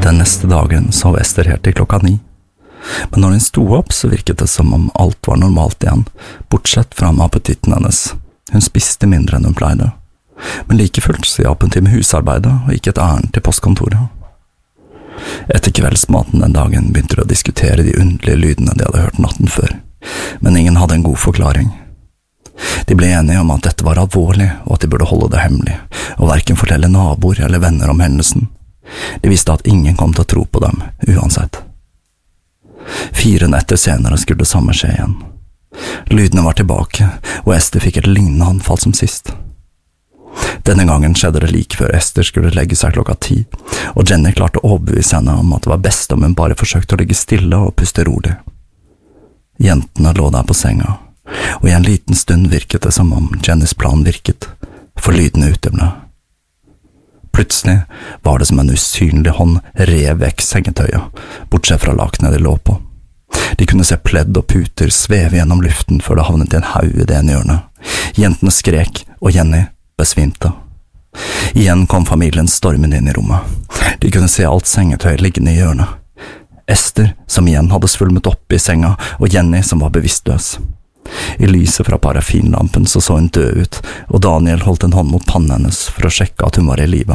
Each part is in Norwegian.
Den neste dagen sov Esther helt til 9. Men når hun sto opp, så virket det som om alt var normalt igjen, bortsett fra med appetitten hennes. Hun spiste mindre enn hun pleide. Men like fullt så hjalp hun til med husarbeidet og gikk et ærend til postkontoret. Etter kveldsmaten den dagen begynte de å diskutere de underlige lydene de hadde hørt natten før, men ingen hadde en god forklaring. De ble enige om at dette var alvorlig, og at de burde holde det hemmelig, og hverken fortelle naboer eller venner om hendelsen. De visste at ingen kom til å tro på dem, uansett. 4 netter senere skulle det samme skje igjen. Lydene var tilbake, og Esther fikk et lignende anfall som sist. Denne gangen skjedde det like før Esther skulle legge seg 10, og Jenny klarte å overbevise henne om at det var best om hun bare forsøkte å ligge stille og puste rolig. Jentene lå der på senga, og i en liten stund virket det som om Jennys plan virket, for lydene uteble. Plutselig var det som en usynlig hånd rev vekk sengetøyet, bortsett fra lakenet de lå på. De kunne se pledd og puter sveve gjennom luften før det havnet i en haug i det ene hjørnet. Jentene skrek, og Jenny besvimte. Igjen kom familien stormende inn i rommet. De kunne se alt sengetøyet liggende i hjørnet. Esther, som igjen hadde svulmet opp i senga, og Jenny, som var bevisstløs. I lyset fra parafinlampen så hun død ut, og Daniel holdt en hånd mot pannen hennes for å sjekke at hun var i live.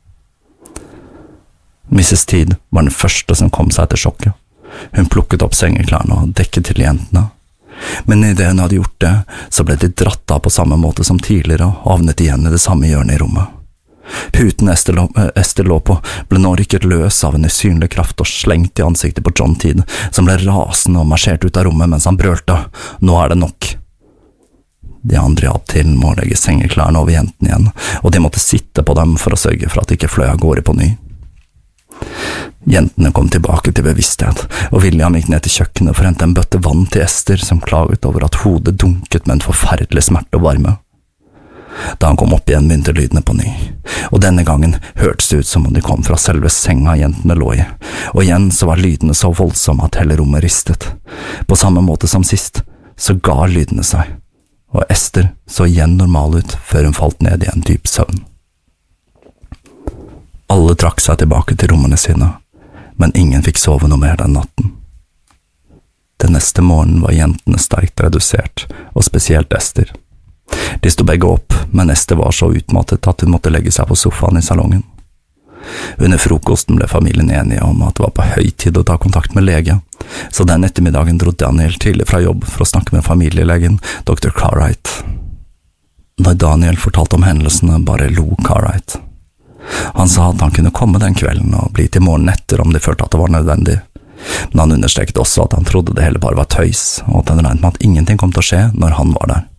Mrs. Teed var den første som kom seg etter sjokket. Hun plukket opp sengeklærne og dekket til jentene. Men i det hun hadde gjort det, så ble de dratt av på samme måte som tidligere og havnet igjen i det samme hjørnet i rommet. Puten Esther lå på ble nå rykket løs av en usynlig kraft og slengt i ansiktet på John Teed, som ble rasende og marsjert ut av rommet mens han brølte. Nå er det nok. De andre hjalp til med å legge sengeklærne over jentene igjen, og de måtte sitte på dem for å sørge for at de ikke fløy av gårde på ny. Jentene kom tilbake til bevissthet, og William gikk ned til kjøkkenet for å hente en bøtte vann til Esther, som klaget over at hodet dunket med en forferdelig smerte og varme. Da han kom opp igjen, begynte lydene på ny, og denne gangen hørtes det ut som om de kom fra selve senga jentene lå i, og igjen så var lydene så voldsomme at hele rommet ristet. På samme måte som sist, så ga lydene seg, og Esther så igjen normal ut før hun falt ned i en dyp søvn. Alle trakk seg tilbake til rommene sine, men ingen fikk sove noe mer den natten. Den neste morgenen var jentene sterkt redusert, og spesielt Esther. De sto begge opp, men Esther var så utmattet at hun måtte legge seg på sofaen i salongen. Under frokosten ble familien enige om at det var på høy tid å ta kontakt med lege, så den ettermiddagen dro Daniel tidlig fra jobb for å snakke med familielegen, Dr. Cartwright. Når Daniel fortalte om hendelsene, bare lo Cartwright. Han sa at han kunne komme den kvelden og bli til morgenen etter om de følte at det var nødvendig, men han understreket også at han trodde det hele bare var tøys, og at han regnet med at ingenting kom til å skje når han var der.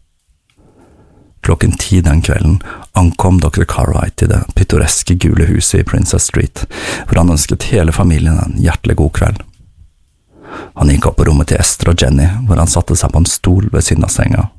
10:00 den kvelden ankom Dr. Cartwright til det pittoreske gule huset i Princess Street, hvor han ønsket hele familien en hjertelig god kveld. Han gikk opp på rommet til Esther og Jenny, hvor han satte seg på en stol ved siden av senga.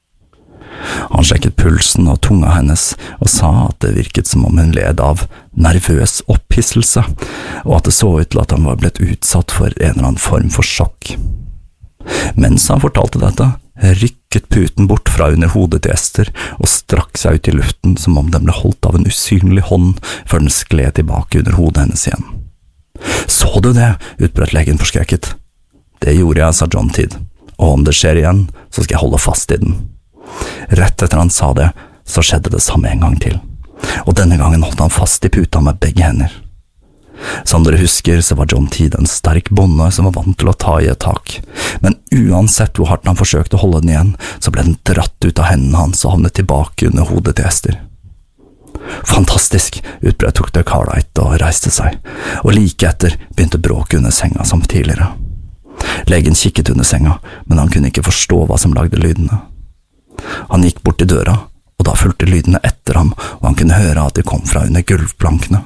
Han sjekket pulsen og tunga hennes, og sa at det virket som om hun led av nervøs opphisselse, og at det så ut til at han var blitt utsatt for en eller annen form for sjokk. Mens han fortalte dette, rykket puten bort fra under hodet til Esther og strakk seg ut i luften som om den ble holdt av en usynlig hånd før den skled tilbake under hodet hennes igjen. «Så du det?» utbrøt legen forskrekket. «Det gjorde jeg», sa John Teed, «og om det skjer igjen, så skal jeg holde fast i den». Rett etter han sa det, så skjedde det samme en gang til, og denne gangen holdt han fast i puta med begge hender. Som dere husker, så var John Teed en sterk bonde som var vant til å ta i et tak, men uansett hvor hardt han forsøkte å holde den igjen, så ble den dratt ut av hendene hans og havnet tilbake under hodet til Esther. «Fantastisk!» utbrøt Dr. Cartwright og reiste seg, og like etter begynte bråket under senga som tidligere. Legen kikket under senga, men han kunne ikke forstå hva som lagde lydene. Han gikk bort til døra, og da fulgte lydene etter ham, og han kunne høre at de kom fra under gulvplankene.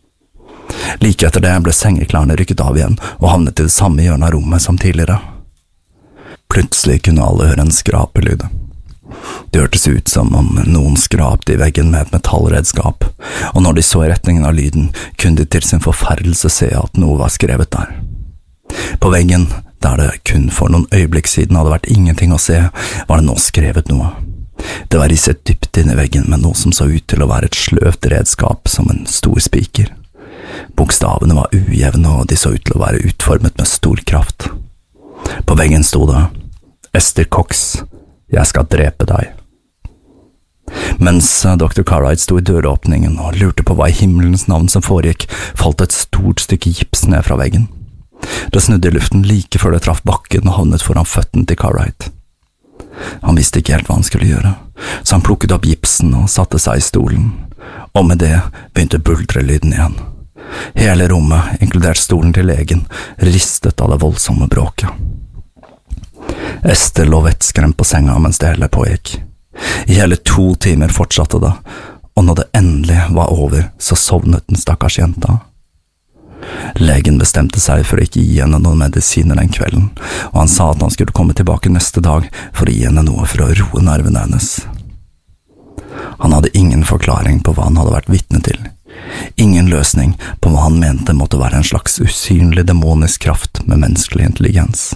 Like etter det ble sengeklærne rykket av igjen, og havnet i det samme hjørnet av rommet som tidligere. Plutselig kunne alle høre en skrapelyd. Det hørtes ut som om noen skrapte i veggen med et metallredskap, og når de så i retningen av lyden, kunne de til sin forferdelse se at noe var skrevet der. På veggen, der det kun for noen øyeblikk siden hadde vært ingenting å se, var det nå skrevet noe. Det var risset dypt inn i veggen med noe som så ut til å være et sløvt redskap som en stor spiker. Bokstavene var ujevne, og de så ut til å være utformet med stor kraft. På veggen sto det: Esther Cox, jeg skal drepe deg. Mens Dr. Cartwright sto i døråpningen og lurte på hva i himmelens navn som foregikk, falt et stort stykke gips ned fra veggen. Det snudde i luften like før det traff bakken og havnet foran føttene til Cartwright. Han visste ikke helt hva han skulle gjøre, så han plukket opp gipsen og satte seg i stolen, og med det begynte buldrelyden igjen. Hele rommet, inkludert stolen til legen, ristet av det voldsomme bråket. Esther lå vettskremt på senga mens det hele pågikk. I hele 2 timer fortsatte det, og når det endelig var over, så sovnet den stakkars jenta. Legen bestemte seg for å ikke gi henne noen medisiner den kvelden, og han sa at han skulle komme tilbake neste dag for å gi henne noe for å roe nervene hennes. Han hadde ingen forklaring på hva han hadde vært vitne til, ingen løsning på hva han mente måtte være en slags usynlig demonisk kraft med menneskelig intelligens.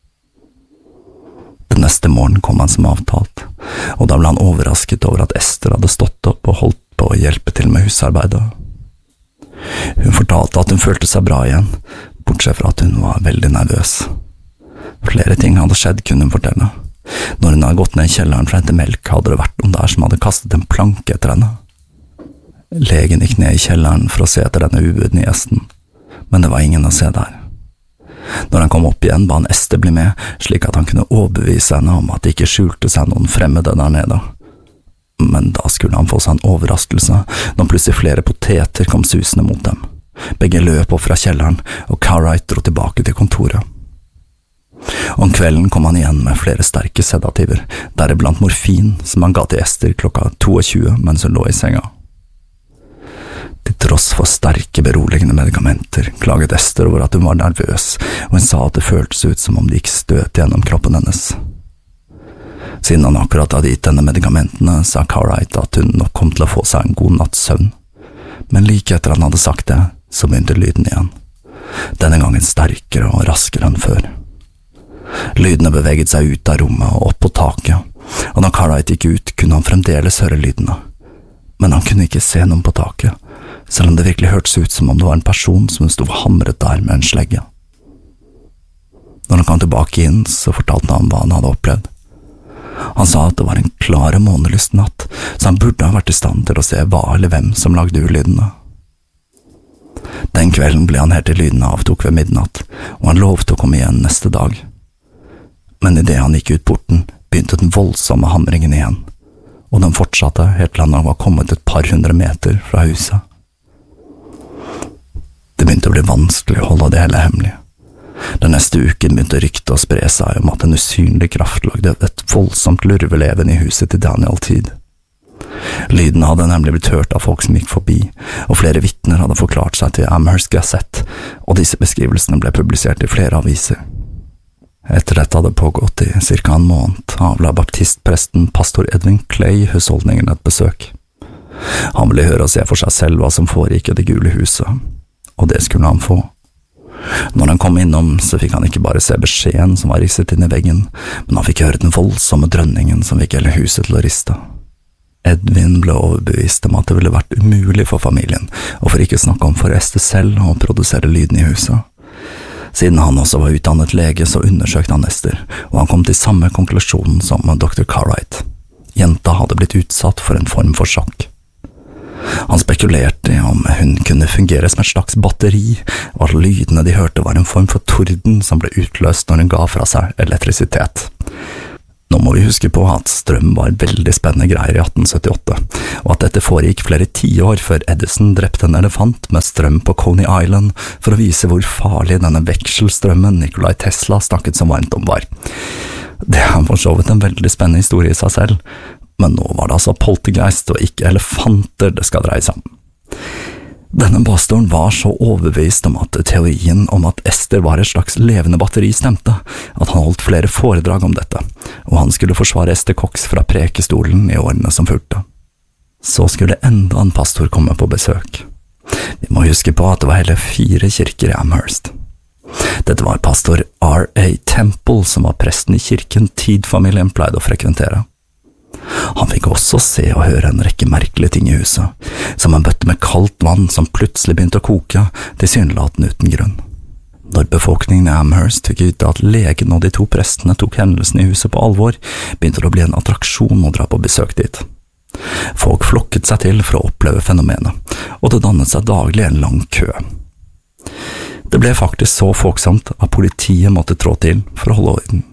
Den neste morgen kom han som avtalt, og da ble han overrasket over at Esther hadde stått opp og holdt på å hjelpe til med husarbeidet. Hun fortalte at hun følte seg bra igjen, bortsett fra at hun var veldig nervøs. Flere ting hadde skjedd, kunne hun fortelle. Når hun hadde gått ned i kjelleren for å hente melk, hadde det vært noen der som hadde kastet en planke etter henne. Legen gikk ned i kjelleren for å se etter denne ubudne gjesten, men det var ingen å se der. Når han kom opp igjen, ba han Esther bli med, slik at han kunne overbevise henne om at det ikke skjulte seg noen fremmede der nede. Men da skulle han få seg en overraskelse, når plutselig flere poteter kom susende mot dem. Begge løp opp fra kjelleren, og Cartwright dro tilbake til kontoret. Om kvelden kom han igjen med flere sterke sedativer, deriblant morfin, som han ga til Esther klokka 22 mens hun lå i senga. Til tross for sterke beroligende medikamenter, klaget Esther over at hun var nervøs, og hun sa at det føltes ut som om det gikk støt gjennom kroppen hennes. Siden han akkurat hadde gitt henne medikamentene, sa Cartwright at hun nok kom til å få seg en god natts søvn. Men like etter han hadde sagt det, så begynte lyden igjen. Denne gangen sterkere og raskere enn før. Lydene beveget seg ut av rommet og opp på taket, og når Cartwright gikk ut, kunne han fremdeles høre lydene. Men han kunne ikke se noen på taket, selv om det virkelig hørtes ut som om det var en person som stod hamret der med en slegge. Når han kom tilbake inn, så fortalte han hva han hadde opplevd. Han sa at det var en klar og månelyst natt, så han burde ha vært i stand til å se hva eller hvem som lagde ulydene. Den kvelden ble han helt til lydene avtok ved midnatt, og han lovte å komme igjen neste dag. Men i det han gikk ut porten, begynte den voldsomme hamringen igjen, og den fortsatte helt til han var kommet et par 100 meter fra huset. Det begynte å bli vanskelig å holde det hele hemmelig. Den neste uken begynte ryktet å spre seg om at en usynlig kraft lagde et voldsomt lurveleven i huset til Daniel Teed. Lyden hadde nemlig blitt hørt av folk som gikk forbi, og flere vitner hadde forklart seg til Amherst Gazette, og disse beskrivelsene ble publisert i flere aviser. Etter dette hadde pågått i cirka en måned, avla baptistpresten pastor Edwin Clay husholdningen et besøk. Han ville høre og se for seg selv hva som foregikk i Det gule huset, og det skulle han få. Når han kom innom, så fikk han ikke bare se beskjeden som var risset inn i veggen, men han fikk høre den voldsomme drønningen som fikk hele huset til å riste. Edwin ble overbevist om at det ville vært umulig for familien, og for ikke snakke om for Esther selv å produsere lyden i huset. Siden han også var utdannet lege, så undersøkte han Esther, og han kom til samme konklusjonen som Dr. Cartwright. Jenta hadde blitt utsatt for en form for sjokk. Han spekulerte i om hun kunne fungere som et slags batteri, og at lydene de hørte var en form for torden som ble utløst når hun ga fra seg elektrisitet. Nå må vi huske på at strøm var veldig spennende greier i 1878, og at dette foregikk flere 10 år før Edison drepte en elefant med strøm på Coney Island for å vise hvor farlig denne vekselstrømmen Nikolai Tesla snakket så varmt om var. Det er for så vidt en veldig spennende historie i seg selv, men nå var det altså poltergeist og ikke elefanter det skal dreie seg om. Denne pastoren var så overbevist om at teorien om at Esther var et slags levende batteri stemte, at han holdt flere foredrag om dette, og han skulle forsvare Esther Cox fra prekestolen i årene som fulgte. Så skulle enda en pastor komme på besøk. Vi må huske på at det var hele 4 kirker i Amherst. Dette var pastor R.A. Temple, som var presten i kirken Teed-familien pleide å frekventere. Han fikk også se og høre en rekke merkelige ting i huset, som en bøtte med kaldt vann som plutselig begynte å koke, tilsynelatende uten grunn. Når befolkningen i Amherst fikk vite at legen og de 2 prestene tok hendelsen i huset på alvor, begynte det å bli en attraksjon å dra på besøk dit. Folk flokket seg til for å oppleve fenomenet, og det dannet seg daglig en lang kø. Det ble faktisk så folksomt at politiet måtte trå til for å holde orden.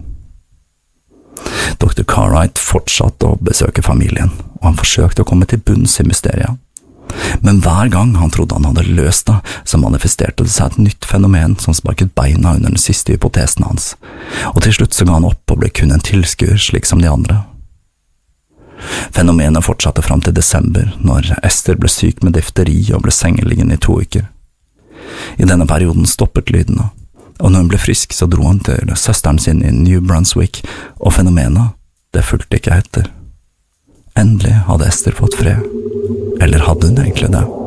Dr. Cartwright fortsatte å besøke familien, og han forsøkte å komme til bunns i mysteriet. Men hver gang han trodde han hadde løst det, så manifesterte det seg et nytt fenomen som sparket beina under den siste hypotesen hans, og til slutt så ga han opp og ble kun en tilskuer slik som de andre. Fenomenet fortsatte fram til desember, når Esther ble syk med difteri og ble sengeliggende i 2 uker. I denne perioden stoppet lydene, og når hun ble frisk så dro han til søsteren sin i New Brunswick, og fenomenet, det fulgte ikke etter. Endelig hadde Esther fått fred. Eller hadde hun egentlig det?